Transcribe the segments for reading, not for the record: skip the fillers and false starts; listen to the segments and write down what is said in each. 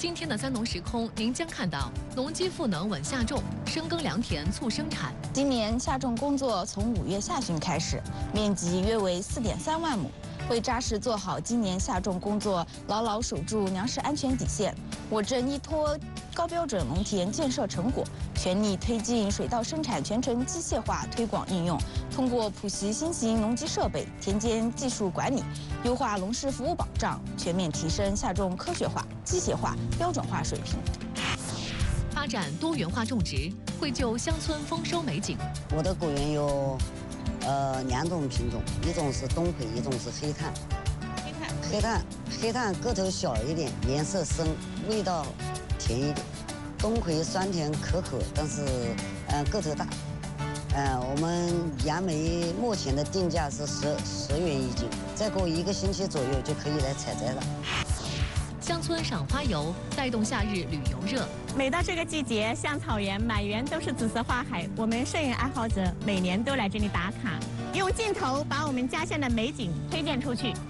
今天的三农时空，您将看到农机赋能稳下种，深耕良田促生产。 今年下种工作从5月下旬开始，面积约为4.3万亩。为扎实做好今年下种工作，牢牢守住粮食安全底线，我镇依托高标准农田建设成果，全力推进水稻生产全程机械化推广应用，通过普及新型农机设备、田间技术管理，优化农事服务保障，全面提升下种科学化、机械化、标准化水平。 发展多元化种植，绘就乡村丰收美景。 我的果园有2种品种，一种是冬葵，一种是黑炭。黑炭个头小一点，颜色深，味道甜一点。冬葵酸甜可口，但是个头大。我们杨梅目前的定价是10元一斤，再过1个星期左右就可以来采摘了。 乡村赏花游，带动夏日旅游热。 每到这个季节，像草原、满园都是紫色花海，我们摄影爱好者每年都来这里打卡，用镜头把我们家乡的美景推荐出去。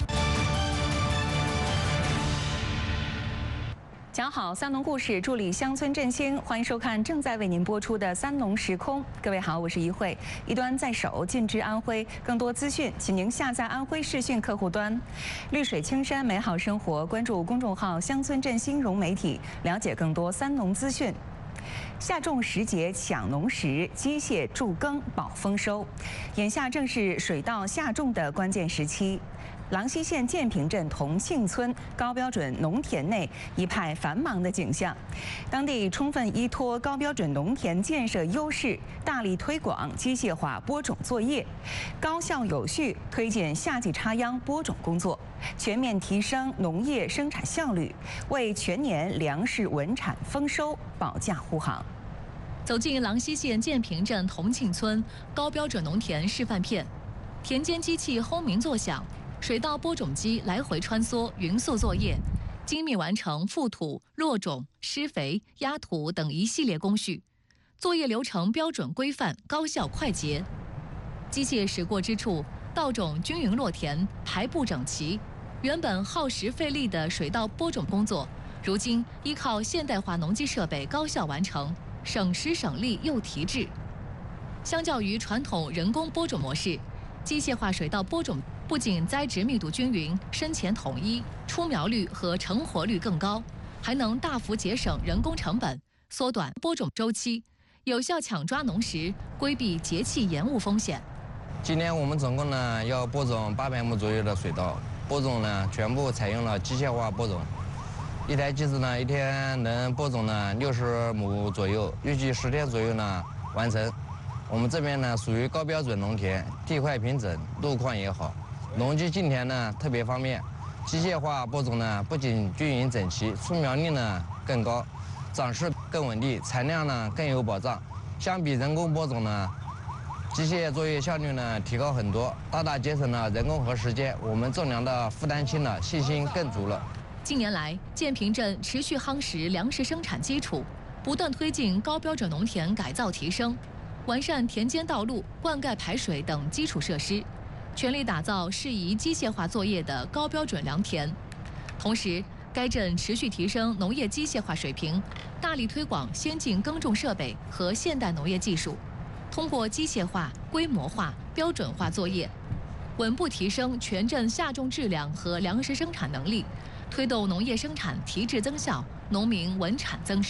讲好三农故事，助力乡村振兴。欢迎收看正在为您播出的三农时空。各位好，我是于慧，一端在手，尽知安徽。更多资讯，请您下载安徽视讯客户端。绿水青山，美好生活。关注公众号“乡村振兴融媒体”，了解更多三农资讯。夏种时节抢农时，机械助耕保丰收。眼下正是水稻下种的关键时期。郎溪县建平镇同庆村高标准农田内一派繁忙的景象，当地充分依托高标准农田建设优势，大力推广机械化播种作业，高效有序推进夏季插秧播种工作，全面提升农业生产效率，为全年粮食稳产丰收保驾护航。 走进郎溪县建平镇同庆村高标准农田示范片，田间机器轰鸣作响。水稻播种机来回穿梭，匀速作业，精密完成覆土、落种、施肥、压土等一系列工序，作业流程标准规范、高效快捷。机械驶过之处，稻种均匀落田，排布整齐。原本耗时费力的水稻播种工作，如今依靠现代化农机设备高效完成，省时省力又提质。相较于传统人工播种模式，机械化水稻播种不仅栽植密度均匀、深浅统一，出苗率和成活率更高，还能大幅节省人工成本，缩短播种周期，有效抢抓农时，规避节气延误风险。 今年我们总共呢要播种800亩左右的水稻，播种呢全部采用了机械化播种，一台机子呢一天能播种呢60亩左右，预计10天左右呢完成。我们这边呢属于高标准农田，地块平整，路况也好，农机进田呢特别方便。机械化播种呢不仅均匀整齐，出苗率呢更高，长势更稳定，产量呢更有保障。相比人工播种呢，机械作业效率呢提高很多，大大节省了人工和时间，我们种粮的负担轻了，信心更足了。 近年来，建平镇持续夯实粮食生产基础，不断推进高标准农田改造提升。完善田间道路、灌溉排水等基础设施，全力打造适宜机械化作业的高标准良田。同时，该镇持续提升农业机械化水平，大力推广先进耕种设备和现代农业技术，通过机械化、规模化、标准化作业，稳步提升全镇下种质量和粮食生产能力，推动农业生产提质增效，农民稳产增收。